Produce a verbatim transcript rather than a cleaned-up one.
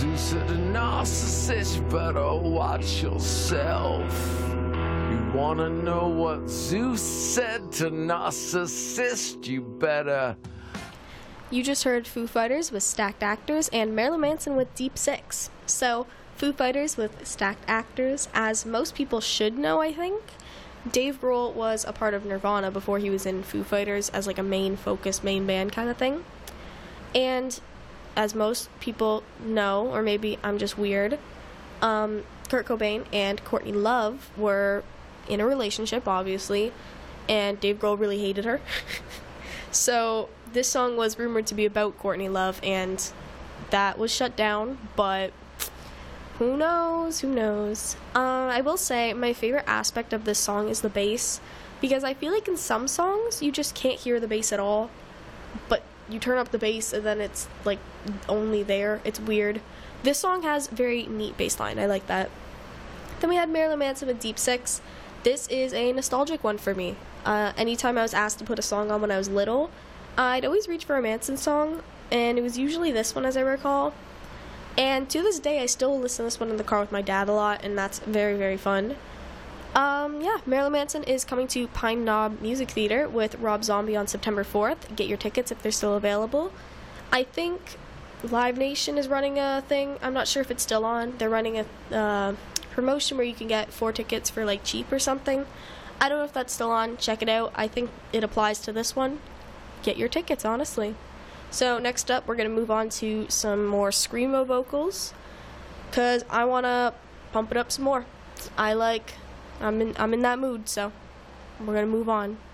Zeus said a narcissist, you better watch yourself. You wanna know what Zeus said to narcissist? You better. You just heard Foo Fighters with Stacked Actors and Marilyn Manson with Deep Six. So, Foo Fighters with Stacked Actors, as most people should know, I think, Dave Grohl was a part of Nirvana before he was in Foo Fighters as like a main focus, main band kind of thing. And as most people know, or maybe I'm just weird, um, Kurt Cobain and Courtney Love were in a relationship, obviously, and Dave Grohl really hated her. So this song was rumored to be about Courtney Love, and that was shut down, but who knows, who knows. Uh, I will say my favorite aspect of this song is the bass, because I feel like in some songs you just can't hear the bass at all, but you turn up the bass and then it's like only there. It's weird. This song has very neat bass line. I like that. Then we had Marilyn Manson with Deep Six. This is a nostalgic one for me. Uh, anytime I was asked to put a song on when I was little, I'd always reach for a Manson song, and it was usually this one, as I recall. And to this day, I still listen to this one in the car with my dad a lot, and that's very, very fun. Um, yeah, Marilyn Manson is coming to Pine Knob Music Theater with Rob Zombie on September fourth. Get your tickets if they're still available. I think Live Nation is running a thing. I'm not sure if it's still on. They're running a uh, promotion where you can get four tickets for like cheap or something. I don't know if that's still on. Check it out. I think it applies to this one. Get your tickets, honestly. So next up, we're going to move on to some more screamo vocals, because I want to pump it up some more. I like, I'm in, I'm in that mood, so we're going to move on.